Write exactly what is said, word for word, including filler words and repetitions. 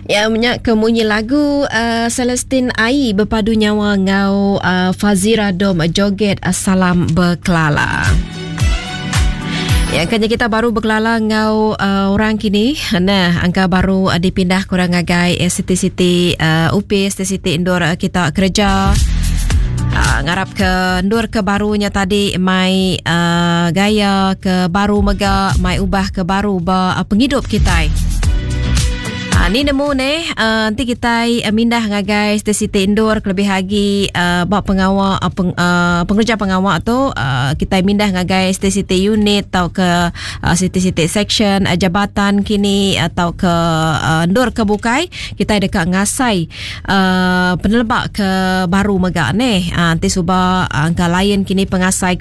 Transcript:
Ya, menyak kemunyi lagu uh, Celestine Ai berpadu nyawa ngau uh, Fazira Dom joget uh, salam berkelala. Ya, kanya kita baru berkelala ngau uh, orang kini. Nah, angka baru uh, dipindah kurang agai uh, siti-siti uh, U P, siti-siti indoor uh, kita kerja. Uh, ngarap ke ndur ke barunya tadi mai uh, gaya ke baru mega mai ubah ke baru ba uh, penghidup kita. Uh, ni nemu ni uh, nanti kita uh, mindah ngagai siti indoor lebih lagi uh, bak pengawal uh, peng, uh, pengerja pengawal tu uh, kita mindah ngagai siti unit atau ke uh, siti section uh, jabatan kini atau ke uh, ndur ke bukai kita dekat ngasai uh, penelbak ke baru mega ni uh, nanti subah uh, angka lain kini pengasai